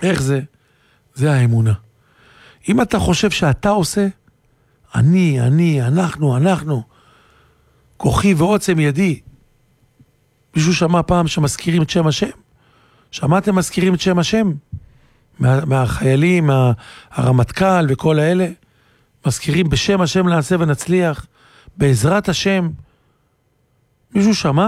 איך זה? זה האמונה. אם אתה חושב שאתה עושה, אנחנו, כוחי ועוצם ידי. מישהו שמע פעם שמזכירים את שם השם? שמעתם מזכירים את שם השם? מהחיילים, הרמטכ"ל וכל האלה? מזכירים בשם השם נעשה ונצליח, בעזרת השם. מישהו שמע?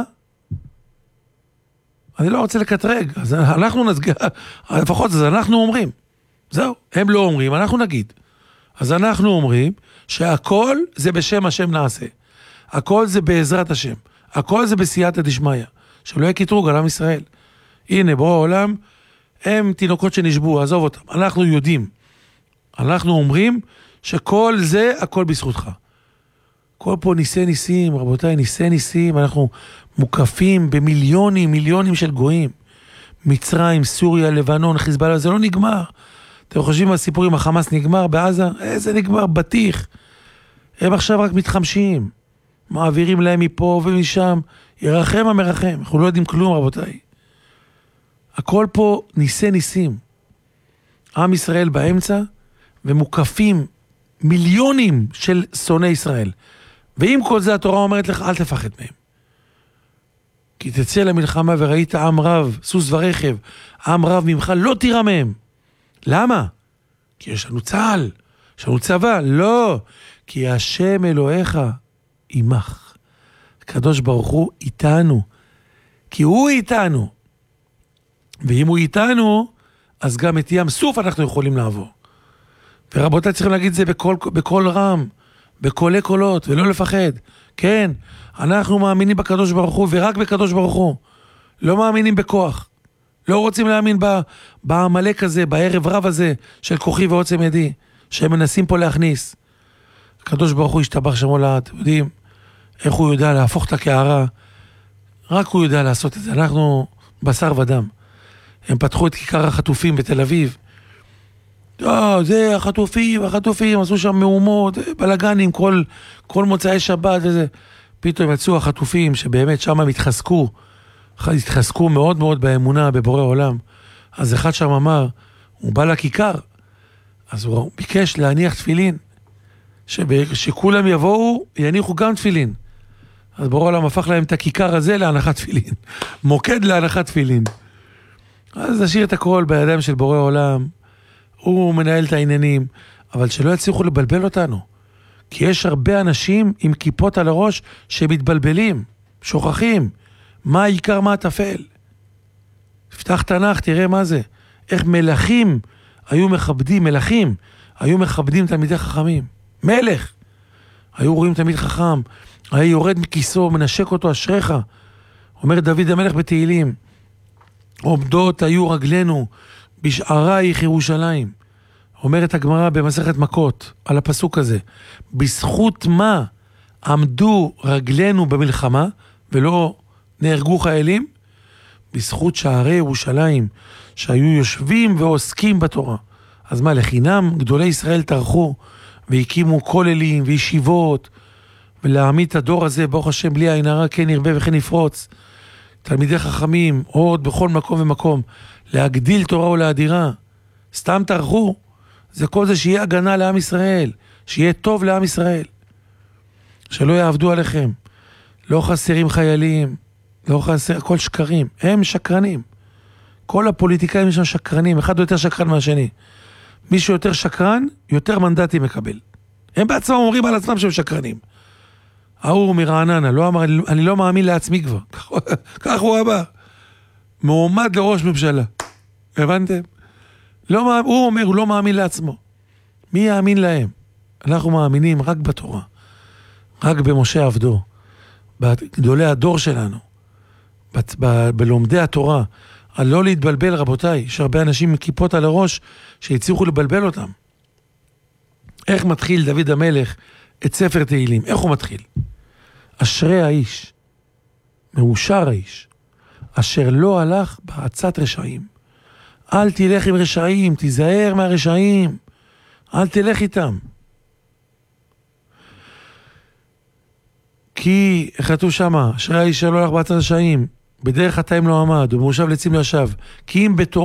אני לא רוצה לקטרג, אז אנחנו נזגע, לפחות אז אנחנו אומרים. זהו, הם לא אומרים, אנחנו נגיד. אז אנחנו אומרים שהכל זה בשם השם נעשה. הכל זה בעזרת השם. הכל זה בסייעתא דשמיא. שלא יהיה קטרוג על עם ישראל. הנה, בורא העולם, הם תינוקות שנשבו, עזוב אותם. אנחנו יודעים. אנחנו אומרים שכל זה, הכל בזכותך. כל פה ניסי ניסים, רבותיי, ניסי ניסים, אנחנו מוקפים במיליונים של גויים. מצרים, סוריה, לבנון, חיזבאללה, זה לא נגמר. אתם חושבים על סיפורים, החמאס נגמר בעזה? זה נגמר בטיח. הם עכשיו רק מתחמשים. מעבירים להם מפה ומשם. ירחם המרחם. אנחנו לא יודעים כלום, רבותיי. הכל פה ניסי ניסים. עם ישראל באמצע, ומוקפים מיליונים של שונאי ישראל. ועם כל זה התורה אומרת לך, אל תפחד מהם. כי תצא למלחמה וראית עם רב, סוס ורכב, עם רב ממך, לא תירא מהם. למה? כי יש לנו צה"ל, יש לנו צבא. לא, כי השם אלוהיך עמך. הקדוש ברוך הוא איתנו. כי הוא איתנו. ואם הוא איתנו, אז גם את ים סוף אנחנו יכולים לעבור. ורבותיי צריכים להגיד את זה בכל רם, בקולי קולות, ולא לפחד. כן, אנחנו מאמינים בקדוש ברוך הוא, ורק בקדוש ברוך הוא. לא מאמינים בכוח. לא רוצים להאמין בעמלק הזה, בערב רב הזה, של כוחי ועוצם ידי, שהם מנסים פה להכניס. הקדוש ברוך הוא ישתבח שמו לעד. אתם יודעים איך הוא יודע להפוך את הקערה? רק הוא יודע לעשות את זה. אנחנו בשר ודם. הם פתחו את כיכר החטופים בתל אביב. זה החטופים, עשו שם מהומות, בלגנים, כל מוצאי שבת וזה. פתאום יצאו החטופים שבאמת שם התחזקו מאוד מאוד באמונה, בבורא עולם. אז אחד שם אמר, הוא בא לכיכר, אז הוא ביקש להניח תפילין, שכולם יבואו, יניחו גם תפילין. אז בורא עולם הפך להם את הכיכר הזה להנחת תפילין. מוקד להנחת תפילין. אז נשאיר את הכל בידיים של בורא עולם, הוא מנהל את העניינים, אבל שלא יצליחו לבלבל אותנו. כי יש הרבה אנשים עם כיפות על הראש שמתבלבלים, שוכחים. מה העיקר, מה הטפל? פתח תנ"ך, תראה מה זה. איך מלכים היו מכבדים תלמידי חכמים. מלך. היו רואים תלמיד חכם, היה יורד מכיסו, מנשק אותו, אשריך. אומר דוד המלך בתהילים, עומדות היו רגלינו בשערייך ירושלים. אומרת הגמרא במסכת מכות על הפסוק הזה, בזכות מה עמדו רגלינו במלחמה ולא נהרגו חיילים? בזכות שערי ירושלים שהיו יושבים ועוסקים בתורה. אז מה, לחינם גדולי ישראל טרחו והקימו כוללים וישיבות, ולהעמיד את הדור הזה ברוך השם בלי עין הרע כן ירבה וכן יפרוץ. תלמידי חכמים עוד בכל מקום ומקום, להגדיל תורה ולהדירה. סתם טרחו. זה כל זה שיהיה הגנה לעם ישראל, שיהיה טוב לעם ישראל, שלא יעבדו עליכם. לא חסרים חיילים, לא חסר, הכל שקרים. הם שקרנים. כל הפוליטיקאים יש שקרנים, אחד יותר שקרן מהשני. מי שיותר שקרן, יותר מנדטים מקבל. הם בעצמם אומרים על עצמם שהם שקרנים. ההוא מרעננה, לא אמר, אני לא מאמין לעצמי כבר. כך הוא אמר. מועמד לראש ממשלה. הבנתם? לא, הוא אומר, הוא לא מאמין לעצמו. מי יאמין להם? אנחנו מאמינים רק בתורה. רק במשה עבדו. בגדולי הדור שלנו. בלומדי התורה. על לא להתבלבל, רבותיי. יש הרבה אנשים עם כיפות על הראש שהצליחו לבלבל אותם. איך מתחיל דוד המלך את ספר תהילים? איך הוא מתחיל? אשרי האיש, מאושר האיש, אשר לא הלך בעצת רשעים. אל תלך עם רשעים, תיזהר מהרשעים, אל תלך איתם. כי כתוב שמה, אשרי האיש שלא הלך בעצת רשעים, בדרך חטאים לא עמד, ובמושב לצים לא ישב. כי אם בתורה